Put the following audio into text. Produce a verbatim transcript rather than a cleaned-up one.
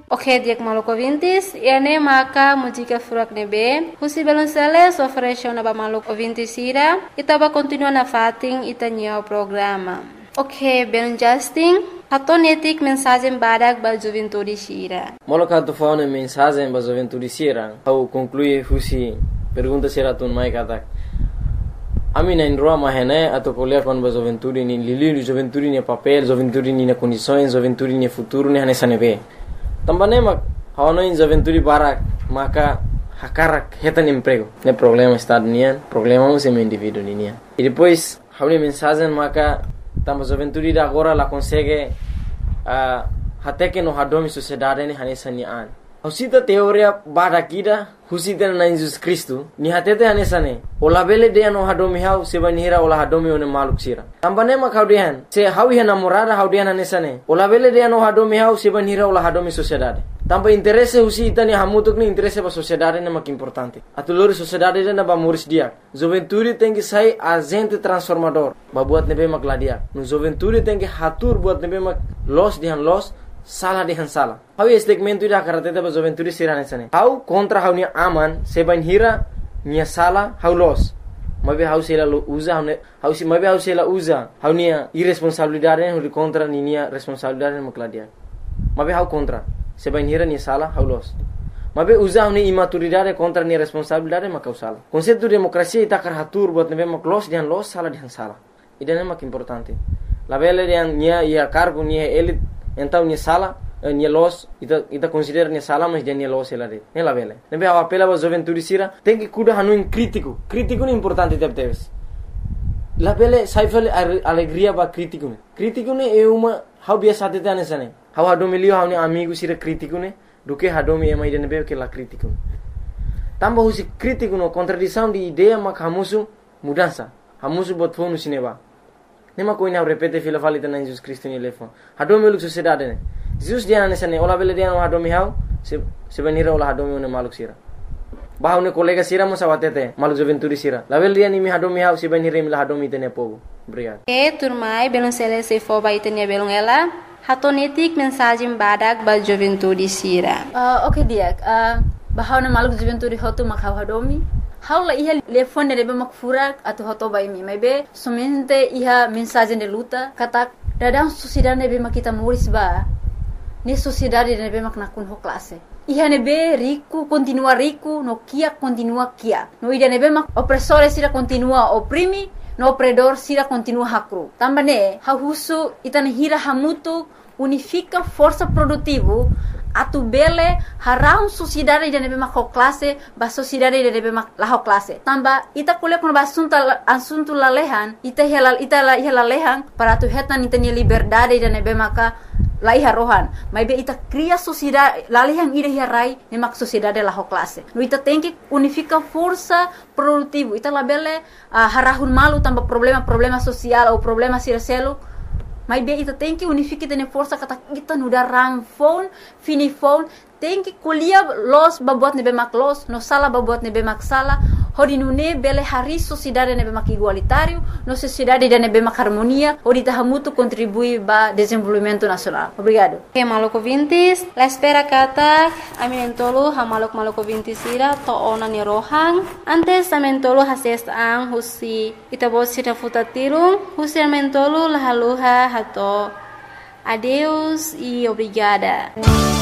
Ok, diak maluco vintis, ene maka mujika furak nebe, husi belum sele sofresho na ba maluco vintis ira, itaba continua na fating itanyo programa. Ok, belum Justin, hato netik mensagem badak ba juventude sira. Moloka tu faune mensagem ba juventude sira, au conclui husi pergunta sira tun mai katak. Ami na indroa mahene atau kuliah kon ba juventude ni lili juventude ni papel, juventude ni na condições, juventude ni futuro ni hanesa nebe. Tambane mak hawana in juventude barak maka hakarak hetan emprego. Ne problema estado nian, problema um sem indivíduo nian. E depois haune mensagem maka tamba juventude da agora la consegue uh, até que no hadomi sociedade ni hanesa ni an. Husita teoria bada kida husita na Jesus Cristo ni hatete hanesa ne. Ola bele de no hadomi hau seba nihira ola hadomi one maluk sira. Tambane mak haudian se hawi hana morada haudian hanesa ne. Ola bele de no hadomi hau seba nihira ola hadomi sociedade. Tamba interesse husita ni hamutuk ni interesse ba sociedade na mak importante. Atulori sociedade na ba moris dia. Juventude tem que sai agente transformador. Ba buat nebe mak ladia. No juventude tem que hatur buat nebe mak los dihan los salah dihan salah. Hau segmento ida karateta ba juventude sirane sane. Hau kontra hau ni aman seban hira nia salah hau los. Mabe hau sela lo usa hau hau si mabe hau sela usa hau nia irresponsabilidade hau kontra ni nia responsabilidade mak ladia. Mabe hau kontra seban hira nia salah hau los. Mabe usa hau ni imaturidade kontra nia responsabilidade mak hau salah. Konsepto demokrasia ita karatur buat nebe mak los dihan los salah dihan salah. Ida mak importante. La bele dihan nia ia cargo nia elit então ni sala ni los ita ita considera ni sala mas dia ni los ela de ela vele nebe a apela ba juventude sira tem que cuidar hanu in crítico crítico ni importante tep teves la vele saifel alegria ba crítico ne crítico ne é uma how biasa tete anesane how hado milio how ni amigo sira crítico ne do que hado mi ema ide nebe que la crítico tamba husi crítico no contradição de ideia mak hamusu mudança hamusu bot fonu sineba nema koina repete fila falita na Jesus Cristo ni lefon hado mi luk sociedade ne Jesus dia na sane ola bele dia no hado mi hau se se benira ola hado mi ne maluk sira bahau ne kolega sira mo sawatete maluk juventude sira la bele dia ni mi hado mi hau se benira mi la hado mi tene pogo obrigado e turmai belum sele se fo ba itenia belum ela hatonetik mensagem badak ba juventude sira uh, okay dia uh, bahau ne maluk juventude hotu makau hado mi Haula iha telefone de mak furak atau hoto bai mi maybe somente iha mensagem de luta kata dadang sociedade nebe mak kita muris ba ni sociedade nebe mak nakun ho classe iha nebe rico continua rico no kia continua kia no ida nebe mak opressore sira continua oprimi no opredor sira continua hakru tambane ha husu itane hira hamutu unifica força produtivo atu bele harau sociedade de nebe mak classe ba sociedade de nebe mak la classe tamba ita kule kun basunta asunto lalehan ita helal ita la helalehan para tu hetan ita ni liberdade de nebe maka la iha rohan mai be ita cria sociedade lalehan ida hirai ne mak sociedade la classe no ita tem que unifica força produtivo ita la bele uh, harahun malu tamba problema problema social ou problema siraselo Mas bem, ita tem que unificar tene força kata kita nuda rang phone, fini phone, tem que colher los babuat nebe mak los, no sala babuat nebe mak sala, hodi nune bele hari sociedade nebe mak igualitário, no sociedade de nebe mak harmonia, hodi tahamutu contribui ba desenvolvimento nacional. Obrigado. Que maluco vintis, la espera kata, aminentolo ha maluk maluco vintis ira to ona ni rohang, antes amentolo hases ang husi itabo sira futatirung, husi amentolo lahaluha hato. Adeus e obrigada.